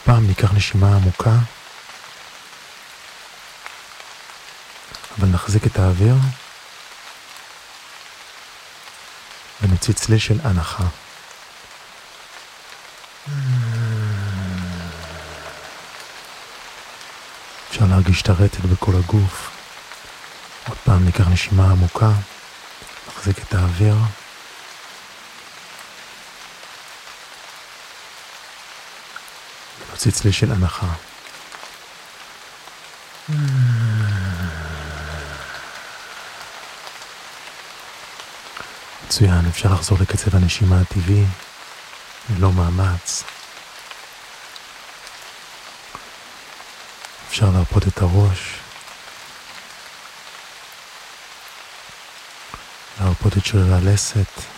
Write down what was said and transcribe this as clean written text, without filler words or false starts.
פעם ניקח נשימה עמוקה, אבל נחזיק את האוויר ונוציא צליל של הנחה. אפשר להרגיש את הרטט בכל הגוף. עוד פעם ניקח נשימה עמוקה, נחזיק את האוויר ונוציא צליל של הנחה. מצוין, אפשר לחזור לקצב הנשימה הטבעי, ללא מאמץ. אפשר להרפות את הראש, להרפות את שרירי הלסת,